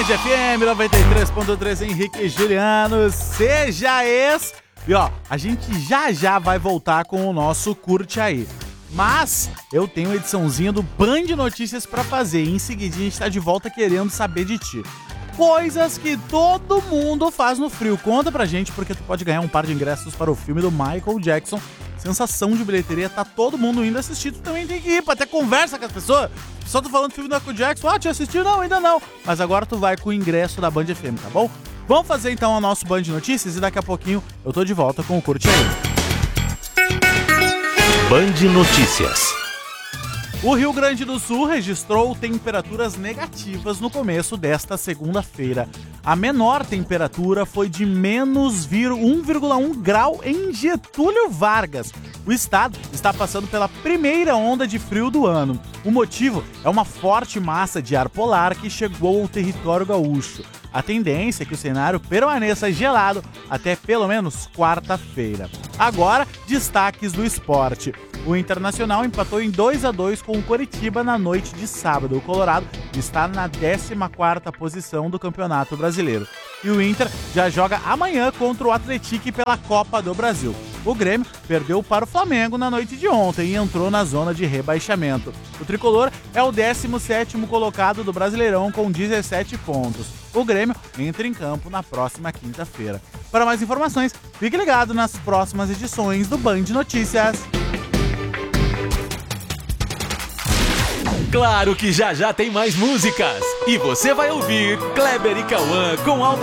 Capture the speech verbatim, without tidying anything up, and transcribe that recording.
Band F M noventa e três ponto três, Henrique e Juliano, seja ex. E ó, a gente já já vai voltar com o nosso Curte Aí. Mas eu tenho uma ediçãozinha do Band Notícias pra fazer. E em seguida a gente tá de volta querendo saber de ti. Coisas que todo mundo faz no frio. Conta pra gente, porque tu pode ganhar um par de ingressos para o filme do Michael Jackson. Sensação de bilheteria, tá todo mundo indo assistir. Tu também tem que ir pra ter conversa com as pessoas. Só tu falando do filme do Michael Jackson. Ah, te assistiu? Não, ainda não. Mas agora tu vai com o ingresso da Band F M, tá bom? Vamos fazer então o nosso Band Notícias e daqui a pouquinho eu tô de volta com o Curte Aí. Band Notícias. O Rio Grande do Sul registrou temperaturas negativas no começo desta segunda-feira. A menor temperatura foi de menos um vírgula um grau em Getúlio Vargas. O estado está passando pela primeira onda de frio do ano. O motivo é uma forte massa de ar polar que chegou ao território gaúcho. A tendência é que o cenário permaneça gelado até pelo menos quarta-feira. Agora, destaques do esporte. O Internacional empatou em dois a dois com o Coritiba na noite de sábado. O Colorado está na décima quarta posição do Campeonato Brasileiro. E o Inter já joga amanhã contra o Atlético pela Copa do Brasil. O Grêmio perdeu para o Flamengo na noite de ontem e entrou na zona de rebaixamento. O tricolor é o décimo sétimo colocado do Brasileirão com dezessete pontos. O Grêmio entra em campo na próxima quinta-feira. Para mais informações, fique ligado nas próximas edições do Band Notícias. Claro que já já tem mais músicas. E você vai ouvir Kleber e Cauã com alta